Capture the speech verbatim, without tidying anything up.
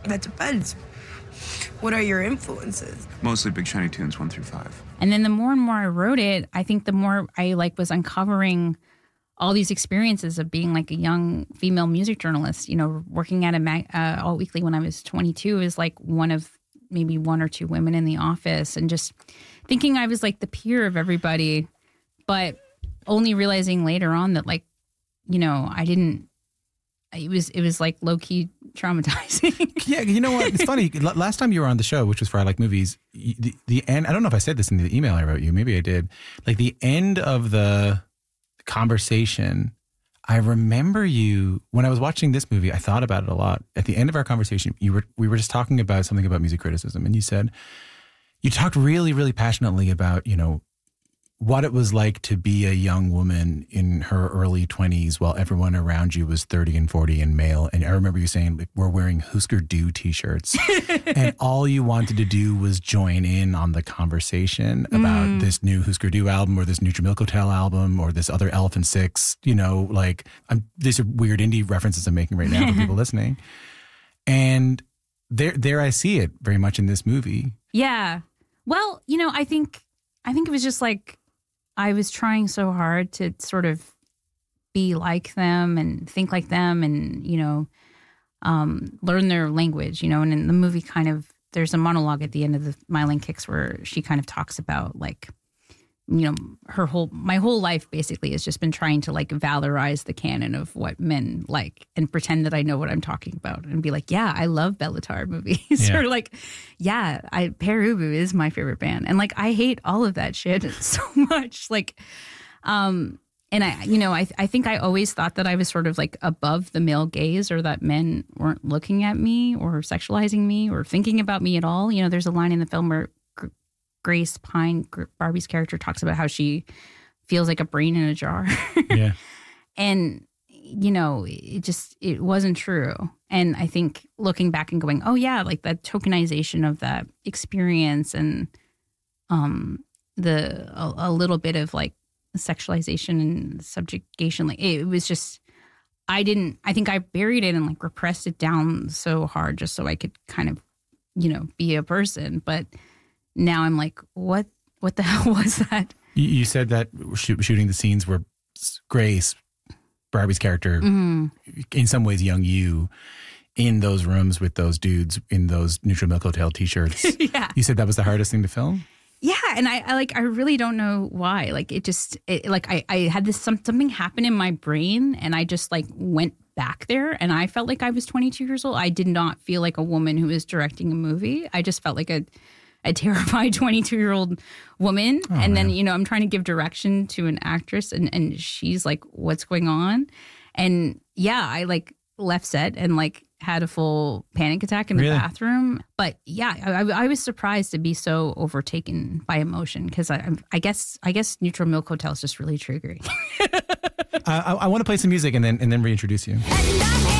That depends. What are your influences? Mostly Big Shiny Tunes one through five. And then the more and more I wrote it, I think the more I like was uncovering all these experiences of being like a young female music journalist. You know, working at a mag- uh, Alt Weekly when I was twenty-two is like one of maybe one or two women in the office, and just thinking I was like the peer of everybody, but only realizing later on that, like, you know, I didn't. It was it was like low key traumatizing. Yeah, you know what? It's funny. L- Last time you were on the show, which was for I Like Movies, the, the end. I don't know if I said this in the email I wrote you. Maybe I did. Like the end of the conversation, I remember you when I was watching this movie. I thought about it a lot. At the end of our conversation, you were we were just talking about something about music criticism, and you said you talked really, really passionately about, you know, what it was like to be a young woman in her early twenties while everyone around you was thirty and forty and male. And I remember you saying, like, we're wearing Husker Du t-shirts and all you wanted to do was join in on the conversation about mm. this new Husker Du album or this Neutral Milk Hotel album or this other Elephant Six, you know, like I'm, these are weird indie references I'm making right now for people listening. And there, there I see it very much in this movie. Yeah. Well, you know, I think, I think it was just like, I was trying so hard to sort of be like them and think like them and, you know, um, learn their language, you know, and in the movie kind of, there's a monologue at the end of the Mylan Kicks where she kind of talks about like, you know, her whole, my whole life basically has just been trying to like valorize the canon of what men like and pretend that I know what I'm talking about and be like, yeah, I love Belle Letare movies. Yeah. Or like, yeah, I Pere Ubu is my favorite band. And like, I hate all of that shit so much. Like, um, and I, you know, I, I think I always thought that I was sort of like above the male gaze or that men weren't looking at me or sexualizing me or thinking about me at all. You know, there's a line in the film where Grace Pine, Barbie's character, talks about how she feels like a brain in a jar. Yeah. And, you know, it just, it wasn't true. And I think looking back and going, oh yeah, like that tokenization of that experience and um, the, a, a little bit of like sexualization and subjugation, like it was just, I didn't, I think I buried it and like repressed it down so hard just so I could kind of, you know, be a person. But now I'm like, what what the hell was that? You, you said that shoot, shooting the scenes where Grace, Barbie's character, mm-hmm. in some ways young you, in those rooms with those dudes in those Neutral Milk Hotel t-shirts. Yeah. You said that was the hardest thing to film? Yeah, and I, I like I really don't know why. Like it just it, like I, I had this some, something happen in my brain and I just like went back there and I felt like I was twenty-two years old. I did not feel like a woman who was directing a movie. I just felt like a a terrified twenty-two-year-old woman. Oh, and then, man. You know, I'm trying to give direction to an actress and, and she's like, what's going on? And yeah, I like left set and like had a full panic attack in the really? bathroom. But yeah, I, I was surprised to be so overtaken by emotion because I, I guess I guess Neutral Milk Hotel is just really triggering. uh, I, I want to play some music and then and then reintroduce you.